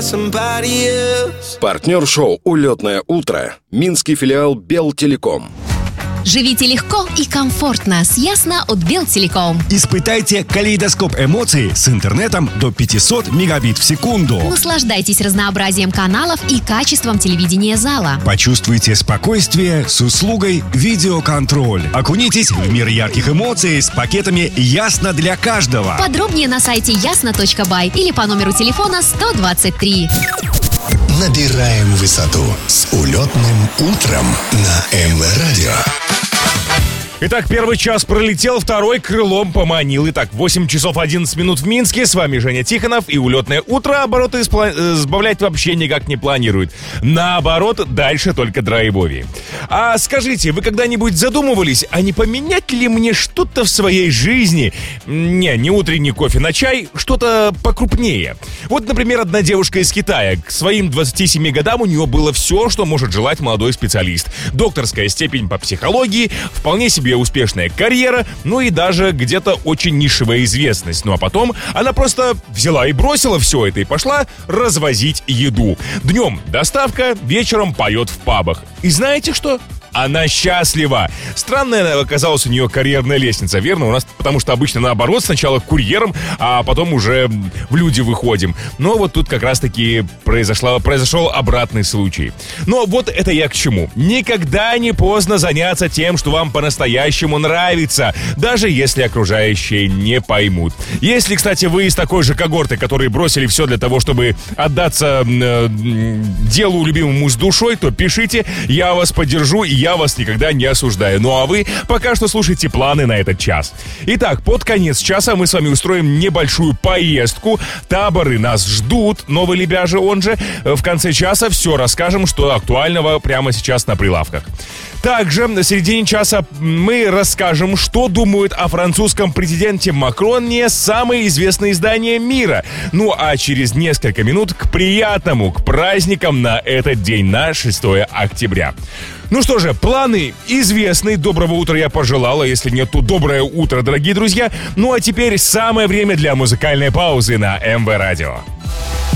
Партнер шоу «Улетное утро» — минский филиал Белтелеком. Живите легко и комфортно с Ясно от Белтелеком. Испытайте калейдоскоп эмоций с интернетом до 500 мегабит в секунду. Наслаждайтесь разнообразием каналов и качеством телевидения зала. Почувствуйте спокойствие с услугой видеоконтроль. Окунитесь в мир ярких эмоций с пакетами «Ясно для каждого». Подробнее на сайте ясно.бай или по номеру телефона 123. Набираем высоту с улетным утром на МВ-радио. Итак, первый час пролетел, второй крылом поманил. Итак, 8 часов 11 минут в Минске. С вами Женя Тихонов. И улетное утро обороты сбавлять вообще никак не планирует. Наоборот, дальше только драйвовее. А скажите, вы когда-нибудь задумывались, а не поменять ли мне что-то в своей жизни? Не утренний кофе на чай, что-то покрупнее. Вот, например, одна девушка из Китая. К своим 27 годам у нее было все, что может желать молодой специалист. Докторская степень по психологии, вполне себе успешная карьера, ну и даже где-то очень нишевая известность. Ну а потом она просто взяла и бросила все это и пошла развозить еду. Днем доставка, вечером поет в пабах. И знаете что? Она счастлива. Странная оказалась у нее карьерная лестница, верно? У нас, потому что обычно наоборот, сначала курьером, а потом уже в люди выходим. Но вот тут как раз-таки произошел обратный случай. Но вот это я к чему. Никогда не поздно заняться тем, что вам по-настоящему нравится, даже если окружающие не поймут. Если, кстати, вы из такой же когорты, которые бросили все для того, чтобы отдаться делу любимому с душой, то пишите, я вас поддержу и я вас никогда не осуждаю. Ну а вы пока что слушайте планы на этот час. Итак, под конец часа мы с вами устроим небольшую поездку. Таборы нас ждут, Новый Лебяжий он же. В конце часа все расскажем, что актуального прямо сейчас на прилавках. Также на середине часа мы расскажем, что думают о французском президенте Макроне самые известные издания мира. Ну а через несколько минут к приятному, к праздникам на этот день, на 6 октября. Ну что же, планы известны. Доброго утра я пожелала. Если нет, то доброе утро, дорогие друзья. Ну а теперь самое время для музыкальной паузы на МВ Радио.